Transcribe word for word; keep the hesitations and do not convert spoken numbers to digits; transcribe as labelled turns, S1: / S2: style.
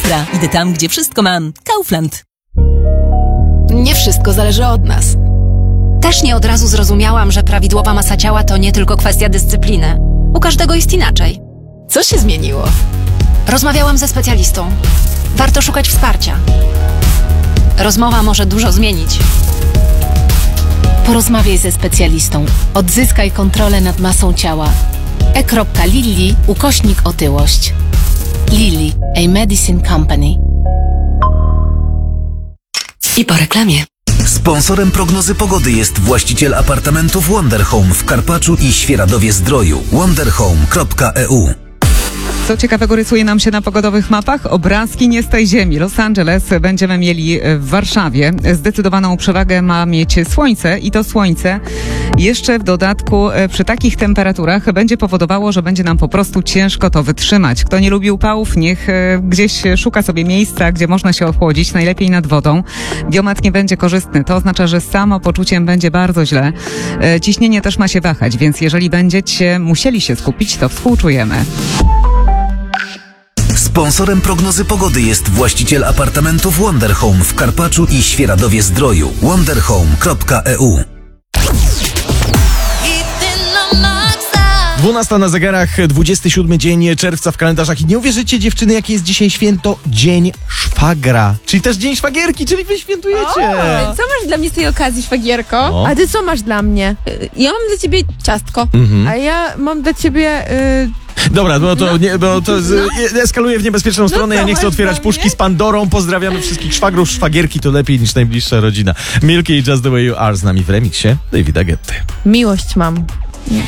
S1: Ekstra. Idę tam, gdzie wszystko mam. Kaufland.
S2: Nie wszystko zależy od nas.
S3: Też nie od razu zrozumiałam, że prawidłowa masa ciała to nie tylko kwestia dyscypliny. U każdego jest inaczej.
S2: Co się zmieniło?
S3: Rozmawiałam ze specjalistą. Warto szukać wsparcia. Rozmowa może dużo zmienić.
S4: Porozmawiaj ze specjalistą. Odzyskaj kontrolę nad masą ciała. e.lilly ukośnik otyłość. Lilly, a medicine company.
S3: I po reklamie.
S5: Sponsorem prognozy pogody jest właściciel apartamentów Wonder Home w Karpaczu i Świeradowie-Zdroju. wonderhome kropka e u.
S6: Co ciekawego rysuje nam się na pogodowych mapach? Obrazki nie z tej ziemi. Los Angeles będziemy mieli w Warszawie. Zdecydowaną przewagę ma mieć słońce i to słońce jeszcze w dodatku przy takich temperaturach będzie powodowało, że będzie nam po prostu ciężko to wytrzymać. Kto nie lubi upałów, niech gdzieś szuka sobie miejsca, gdzie można się ochłodzić, najlepiej nad wodą. Biometr nie będzie korzystny. To oznacza, że z samopoczuciem będzie bardzo źle. Ciśnienie też ma się wahać, więc jeżeli będziecie musieli się skupić, to współczujemy.
S5: Sponsorem prognozy pogody jest właściciel apartamentów Wonder Home w Karpaczu i Świeradowie-Zdroju. wonderhome kropka e u.
S7: dwunasta na zegarach, dwudziesty siódmy dzień czerwca w kalendarzach i nie uwierzycie, dziewczyny, jakie jest dzisiaj święto? Dzień szwagra, czyli też dzień szwagierki, czyli wy świętujecie.
S8: O, co masz dla mnie z tej okazji, szwagierko?
S7: O.
S9: A ty co masz dla mnie?
S8: Ja mam dla ciebie ciastko.
S7: Mhm.
S9: A ja mam dla ciebie... Y...
S7: Dobra, bo to, nie, bo to z,
S8: No.
S7: eskaluje w niebezpieczną stronę,
S9: co
S7: ja nie chcę
S9: masz
S7: otwierać
S9: dla
S7: puszki
S9: mnie?
S7: z Pandorą, pozdrawiamy wszystkich szwagrów, szwagierki to lepiej niż najbliższa rodzina. Milky i Just the Way You Are z nami w remiksie Davida Getty.
S9: Miłość mam.